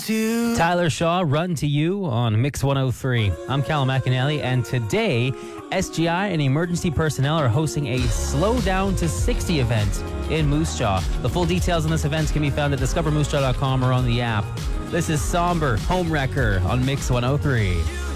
to. Tyler Shaw, Run to You on Mix 103. I'm Callum McAnally, and today, SGI and emergency personnel are hosting a Slow Down to 60 event in Moose Jaw. The full details on this event can be found at discovermoosejaw.com or on the app. This is Somber Homewrecker on Mix 103.